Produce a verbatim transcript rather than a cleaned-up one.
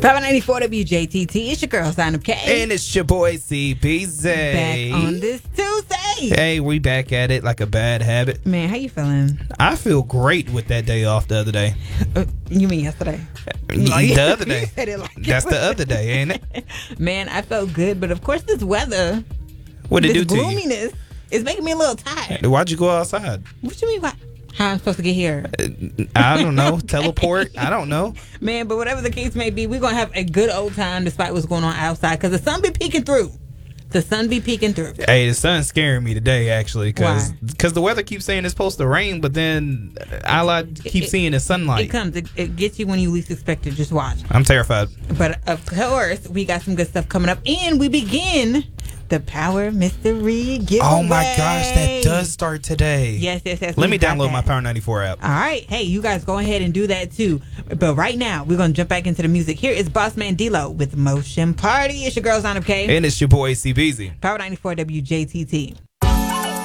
Power ninety-four W J T T. It's your girl, Sign Up K. And it's your boy, C B Z. Back on this Tuesday. Hey, we back at it like a bad habit. Man, how you feeling? I feel great with that day off the other day. Uh, you mean yesterday? The other day. You said it like That's the other day, ain't it? Man, I felt good, but of course this weather, What did this it do to you? gloominess, is making me a little tired. Why'd you go outside? What you mean? Why? How I'm supposed to get here? I don't know. Teleport? I don't know. Man, but whatever the case may be, we're going to have a good old time despite what's going on outside because the sun be peeking through. The sun be peeking through. Hey, the sun's scaring me today, actually, because Why? because the weather keeps saying it's supposed to rain, but then all I keep It- seeing is sunlight. It comes. It, it gets you when you least expect it. Just watch. I'm terrified. But of course, we got some good stuff coming up. And we begin the Power Mystery giveaway. Oh my gosh, that does start today. Yes, yes, yes. Let we me got download that. my Power ninety-four app. All right. Hey, you guys go ahead and do that too. But right now, we're going to jump back into the music. Here is Bossman D-Lo with Motion Party. It's your girl, Sign Up K. And it's your boy, C B Z. Power ninety-four W J T T.